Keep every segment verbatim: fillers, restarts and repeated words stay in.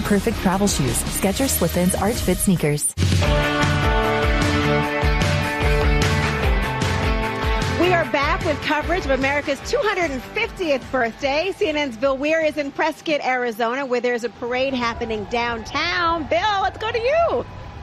perfect travel shoes. Skechers Slip-ins Arch Fit sneakers. We are back with coverage of America's two hundred fiftieth birthday. C N N's Bill Weir is in Prescott, Arizona, where there's a parade happening downtown. Bill, let's go to you.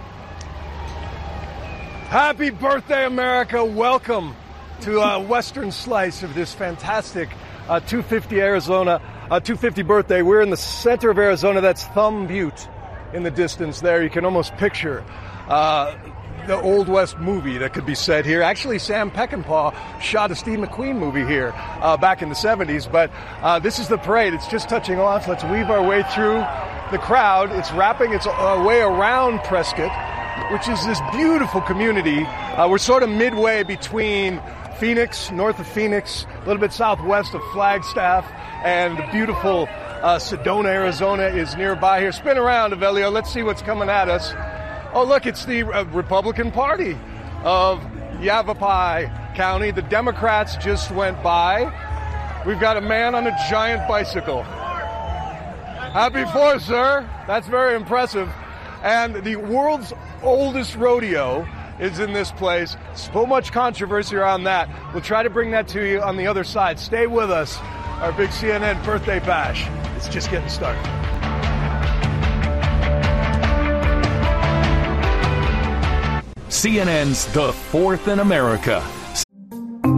Happy birthday, America. Welcome to a western slice of this fantastic uh, two fifty Arizona, uh, two fifty birthday. We're in the center of Arizona. That's Thumb Butte in the distance there. You can almost picture uh, the Old West movie that could be set here. Actually, Sam Peckinpah shot a Steve McQueen movie here uh, back in the seventies. But uh, this is the parade. It's just touching off. Let's weave our way through the crowd. It's wrapping its uh, way around Prescott, which is this beautiful community. Uh, we're sort of midway between Phoenix, north of Phoenix, a little bit southwest of Flagstaff, and the beautiful uh, Sedona, Arizona is nearby here. Spin around, Avelio. Let's see what's coming at us. Oh, look, it's the uh, Republican Party of Yavapai County. The Democrats just went by. We've got a man on a giant bicycle. Happy Fourth, sir. That's very impressive. And the world's oldest rodeo is in this place. So much controversy around that. We'll try to bring that to you on the other side. Stay with us. Our big C N N birthday bash. It's just getting started. C N N's The Fourth in America.